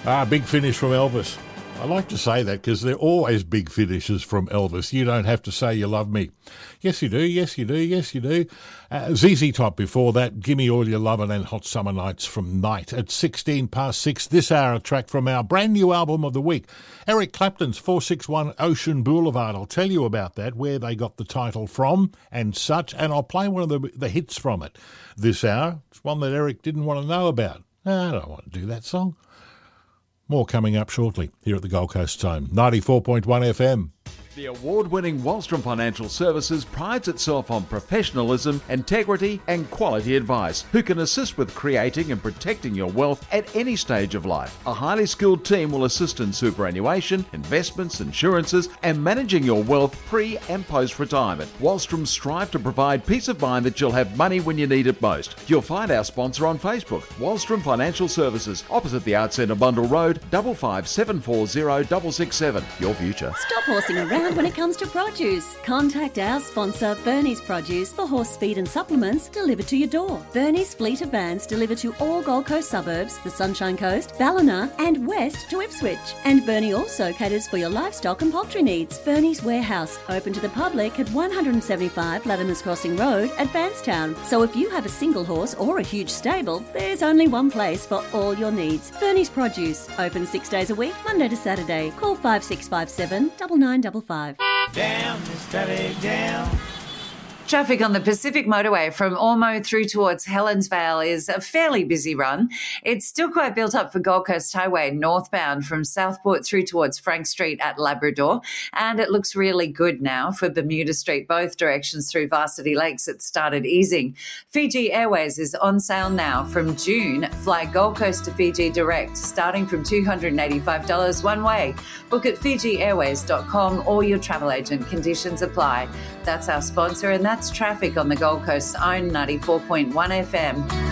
Big finish from Elvis. I like to say that because they're always big finishes from Elvis. You don't have to say you love me. Yes, you do. Yes, you do. Yes, you do. ZZ Top before that. Gimme All Your Lovin' and Hot Summer Nights from Night at 6:16 this hour. A track from our brand new album of the week. Eric Clapton's 461 Ocean Boulevard. I'll tell you about that, where they got the title from and such. And I'll play one of the hits from it this hour. It's one that Eric didn't want to know about. I don't want to do that song. More coming up shortly here at the Gold Coast Time. 94.1 FM. The award-winning Wallstrom Financial Services prides itself on professionalism, integrity and quality advice, who can assist with creating and protecting your wealth at any stage of life. A highly skilled team will assist in superannuation, investments, insurances and managing your wealth pre and post-retirement. Wallstrom strive to provide peace of mind that you'll have money when you need it most. You'll find our sponsor on Facebook, Wallstrom Financial Services, opposite the Arts Centre Bundle Road, 55740 667. Your future. Stop horsing around when it comes to produce. Contact our sponsor, Bernie's Produce, for horse feed and supplements delivered to your door. Bernie's fleet of vans deliver to all Gold Coast suburbs, the Sunshine Coast, Ballina and west to Ipswich. And Bernie also caters for your livestock and poultry needs. Bernie's Warehouse, open to the public at 175 Latimer's Crossing Road at Bankstown. So if you have a single horse or a huge stable, there's only one place for all your needs. Bernie's Produce, open 6 days a week, Monday to Saturday. Call 5657 9955. Down, steady down. Traffic on the Pacific Motorway from Ormo through towards Helensvale is a fairly busy run. It's still quite built up for Gold Coast Highway northbound from Southport through towards Frank Street at Labrador. And it looks really good now for Bermuda Street, both directions through Varsity Lakes. It started easing. Fiji Airways is on sale now. From June, fly Gold Coast to Fiji direct, starting from $285 one way. Book at FijiAirways.com or your travel agent. Conditions apply. That's our sponsor, and that's traffic on the Gold Coast's own 94.1 FM.